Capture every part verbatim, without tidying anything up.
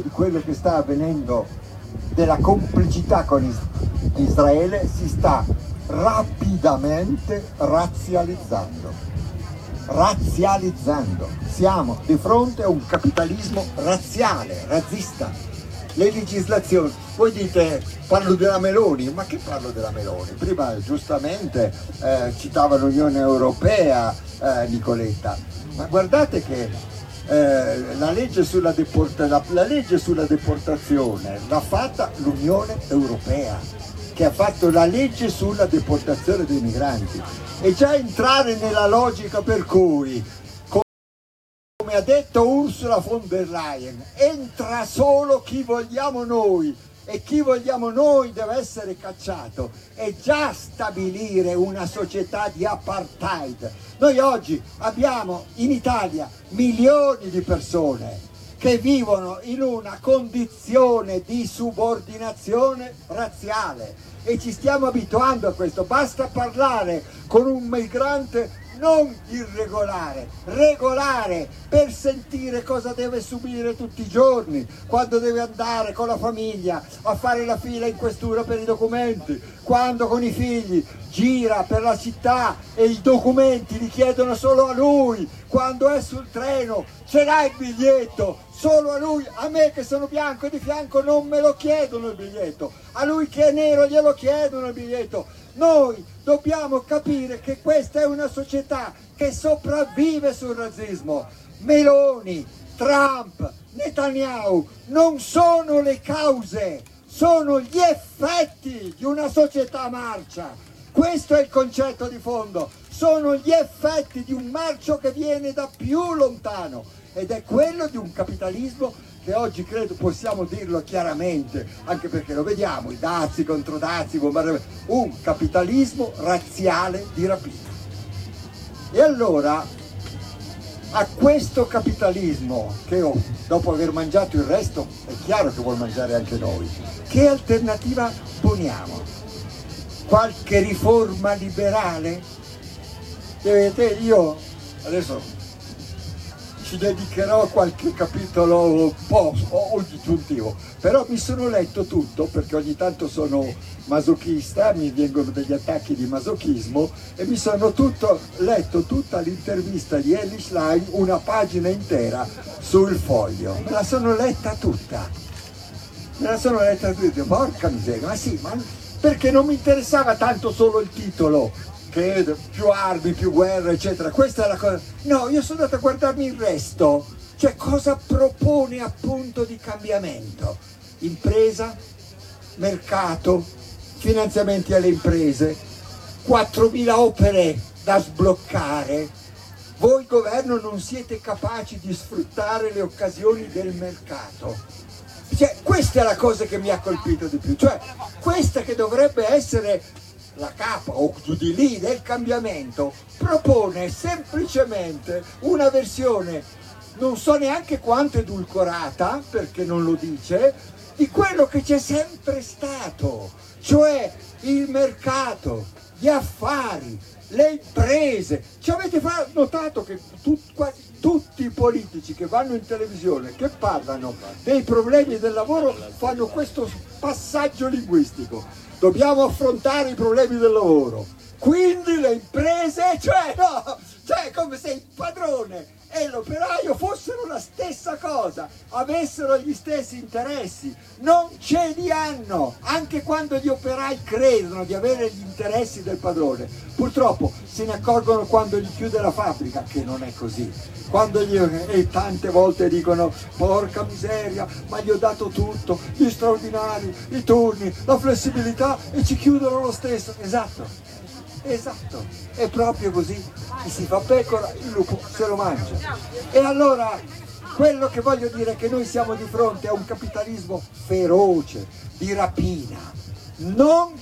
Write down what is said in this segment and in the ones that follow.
di quello che sta avvenendo, della complicità con Is- Israele, si sta rapidamente razzializzando. Razzializzando. Siamo di fronte a un capitalismo razziale, razzista. Le legislazioni, voi dite parlo della Meloni, ma che parlo della Meloni? Prima giustamente eh, citava l'Unione Europea, eh, Nicoletta, ma guardate che Eh, la, legge sulla deporta- la, la legge sulla deportazione l'ha fatta l'Unione Europea, che ha fatto la legge sulla deportazione dei migranti, e già entrare nella logica per cui, come ha detto Ursula von der Leyen, entra solo chi vogliamo noi e chi vogliamo noi deve essere cacciato, è già stabilire una società di apartheid. Noi oggi abbiamo in Italia milioni di persone che vivono in una condizione di subordinazione razziale e ci stiamo abituando a questo. Basta parlare con un migrante non irregolare, regolare, per sentire cosa deve subire tutti i giorni, quando deve andare con la famiglia a fare la fila in questura per i documenti, quando con i figli gira per la città e i documenti li chiedono solo a lui, quando è sul treno ce l'ha il biglietto, solo a lui. A me che sono bianco di fianco non me lo chiedono il biglietto, a lui che è nero glielo chiedono il biglietto. Noi dobbiamo capire che questa è una società che sopravvive sul razzismo. Meloni, Trump, Netanyahu non sono le cause, sono gli effetti di una società marcia. Questo è il concetto di fondo, sono gli effetti di un marcio che viene da più lontano, ed è quello di un capitalismo che oggi credo possiamo dirlo chiaramente, anche perché lo vediamo, i dazi contro dazi, un capitalismo razziale di rapina. E allora a questo capitalismo, che oh, dopo aver mangiato il resto è chiaro che vuol mangiare anche noi, che alternativa poniamo? Qualche riforma liberale? Vedete, io adesso ci dedicherò qualche capitolo un po' aggiuntivo, però mi sono letto tutto, perché ogni tanto sono masochista, mi vengono degli attacchi di masochismo, e mi sono tutto, letto tutta l'intervista di Elly Schlein, una pagina intera sul Foglio, me la sono letta tutta, me la sono letta tutta, porca miseria, ma sì, ma perché non mi interessava tanto solo il titolo, che più armi, più guerra, eccetera, questa è la cosa. No, io sono andato a guardarmi il resto, cioè cosa propone appunto di cambiamento. Impresa, mercato, finanziamenti alle imprese, quattromila opere da sbloccare. Voi governo non siete capaci di sfruttare le occasioni del mercato. Cioè, questa è la cosa che mi ha colpito di più, cioè questa che dovrebbe essere la capa o giù di lì del cambiamento, propone semplicemente una versione non so neanche quanto edulcorata, perché non lo dice, di quello che c'è sempre stato, cioè il mercato, gli affari, le imprese. Ci avete notato che tut, quasi tutti i politici che vanno in televisione, che parlano dei problemi del lavoro, fanno questo passaggio linguistico: dobbiamo affrontare i problemi del lavoro, quindi le imprese, cioè no, cioè come se il padrone e l'operaio fossero la stessa cosa, avessero gli stessi interessi. Non ce li hanno, anche quando gli operai credono di avere gli interessi del padrone, purtroppo se ne accorgono quando gli chiude la fabbrica, che non è così. Quando gli, e tante volte dicono porca miseria, ma gli ho dato tutto, gli straordinari, i turni, la flessibilità, e ci chiudono lo stesso. Esatto, esatto, è proprio così. Chi si fa pecora, il lupo se lo mangia. E allora quello che voglio dire è che noi siamo di fronte a un capitalismo feroce, di rapina, non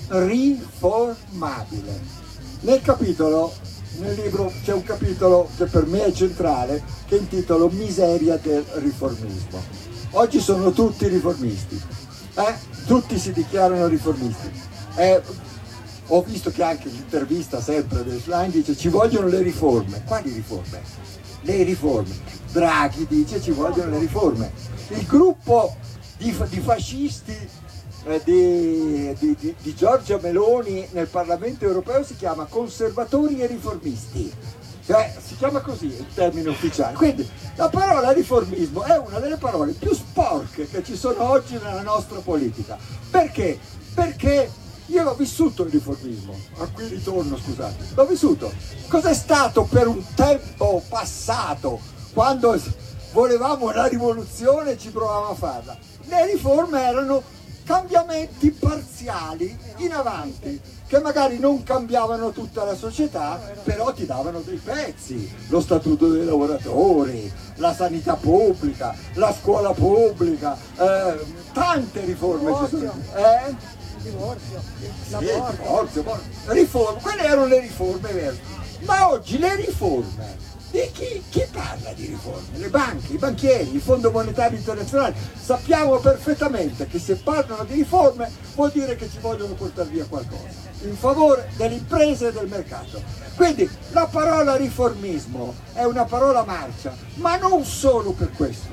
riformabile. Nel capitolo, nel libro c'è un capitolo che per me è centrale, che intitolo Miseria del riformismo. Oggi sono tutti riformisti, eh? Tutti si dichiarano riformisti. Eh, ho visto che anche l'intervista sempre del Schlein dice ci vogliono le riforme. Quali riforme? Le riforme. Draghi dice ci vogliono le riforme. Il gruppo di, di fascisti eh, di, di, di, di Giorgia Meloni nel Parlamento europeo si chiama conservatori e riformisti, cioè si chiama così il termine ufficiale. Quindi la parola riformismo è una delle parole più sporche che ci sono oggi nella nostra politica. Perché? Perché io l'ho vissuto il riformismo, a cui ritorno, scusate, l'ho vissuto. Cos'è stato per un tempo passato, quando volevamo la rivoluzione e ci provavamo a farla? Le riforme erano cambiamenti parziali in avanti, che magari non cambiavano tutta la società, però ti davano dei pezzi: lo statuto dei lavoratori, la sanità pubblica, la scuola pubblica, eh, tante riforme ci sono. Eh? Divorzio, Sì, divorzio, riforme, quelle erano le riforme vere. Ma oggi le riforme, di chi, chi parla di riforme? Le banche, i banchieri, il Fondo Monetario Internazionale. Sappiamo perfettamente che se parlano di riforme vuol dire che ci vogliono portare via qualcosa in favore delle imprese e del mercato. Quindi la parola riformismo è una parola marcia, ma non solo per questo,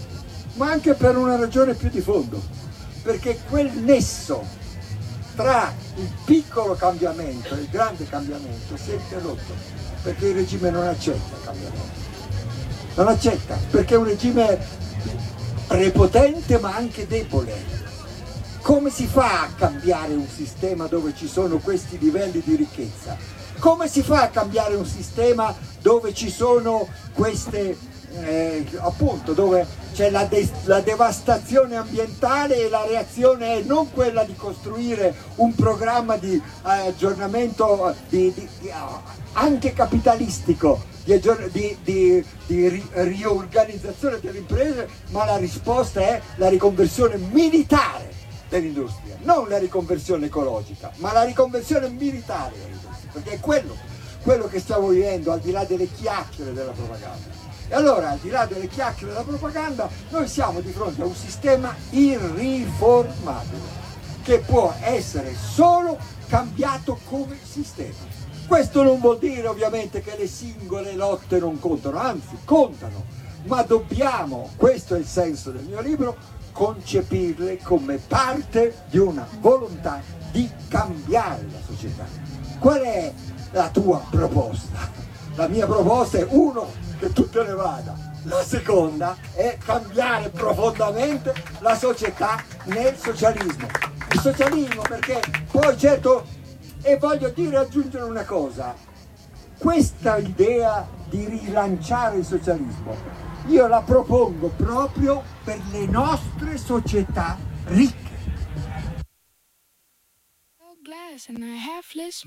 ma anche per una ragione più di fondo, perché quel nesso tra il piccolo cambiamento e il grande cambiamento si è interrotto, perché il regime non accetta il cambiamento, non accetta, perché è un regime prepotente ma anche debole. Come si fa a cambiare un sistema dove ci sono questi livelli di ricchezza? Come si fa a cambiare un sistema dove ci sono queste Eh, appunto, dove c'è la, de la devastazione ambientale e la reazione è non quella di costruire un programma di eh, aggiornamento di, di, di, uh, anche capitalistico, di, di, di, di ri riorganizzazione delle imprese, ma la risposta è la riconversione militare dell'industria, non la riconversione ecologica, ma la riconversione militare dell'industria, perché è quello, quello che stiamo vivendo, al di là delle chiacchiere della propaganda. E allora, al di là delle chiacchiere della propaganda, noi siamo di fronte a un sistema irriformabile, che può essere solo cambiato come sistema. Questo non vuol dire ovviamente che le singole lotte non contano, anzi contano, ma dobbiamo, questo è il senso del mio libro, concepirle come parte di una volontà di cambiare la società. Qual è la tua proposta? La mia proposta è, uno, che tu te ne vada. La seconda è cambiare profondamente la società nel socialismo. Il socialismo, perché poi certo, e voglio dire, aggiungere una cosa, questa idea di rilanciare il socialismo io la propongo proprio per le nostre società ricche. Glass and a half-lit